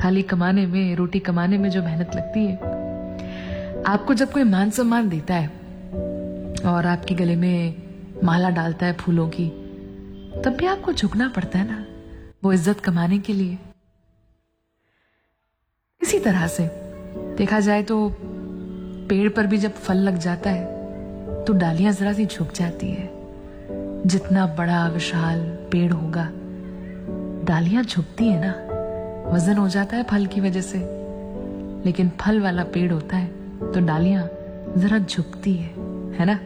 खाली कमाने में, रोटी कमाने में जो मेहनत लगती है। आपको जब कोई मान सम्मान देता है और आपके गले में माला डालता है फूलों की, तब भी आपको झुकना पड़ता है ना, वो इज्जत कमाने के लिए। इसी तरह से देखा जाए तो पेड़ पर भी जब फल लग जाता है तो डालियां जरा सी झुक जाती है। जितना बड़ा विशाल पेड़ होगा, डालियां झुकती है ना, वजन हो जाता है फल की वजह से। लेकिन फल वाला पेड़ होता है तो डालियां जरा झुकती है ना।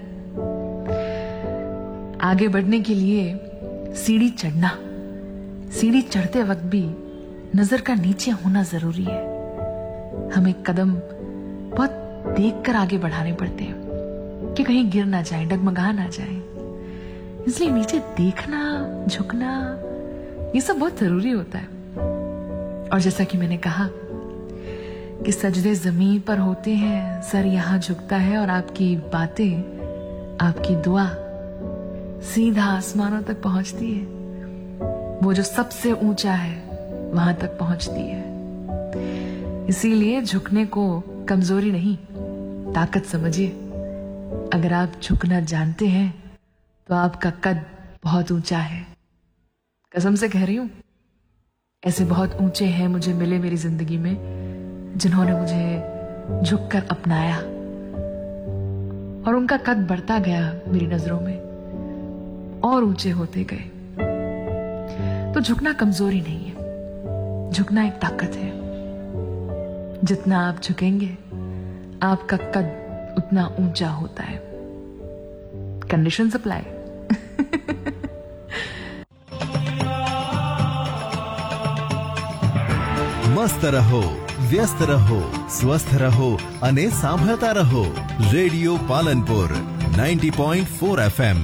आगे बढ़ने के लिए सीढ़ी चढ़ना, सीढ़ी चढ़ते वक्त भी नजर का नीचे होना जरूरी है। हमें कदम बहुत देखकर आगे बढ़ाने पड़ते हैं कि कहीं गिर ना जाए, डगमगा ना जाए। इसलिए नीचे देखना, झुकना, ये सब बहुत जरूरी होता है। और जैसा कि मैंने कहा कि सजदे जमीन पर होते हैं, सर यहां झुकता है और आपकी बातें, आपकी दुआ सीधा आसमानों तक पहुंचती है। वो जो सबसे ऊंचा है वहां तक पहुंचती है। इसीलिए झुकने को कमजोरी नहीं, ताकत समझिए। अगर आप झुकना जानते हैं तो आपका कद बहुत ऊंचा है। कसम से कह रही हूं, ऐसे बहुत ऊंचे हैं मुझे मिले मेरी जिंदगी में, जिन्होंने मुझे झुककर अपनाया और उनका कद बढ़ता गया मेरी नजरों में, और ऊंचे होते गए। तो झुकना कमजोरी नहीं है, झुकना एक ताकत है। जितना आप झुकेंगे आपका कद उतना ऊंचा होता है। Condition apply. मस्त रहो, व्यस्त रहो, स्वस्थ रहो અને સાંભળતા રહો. Radio Palanpur 90.4 FM.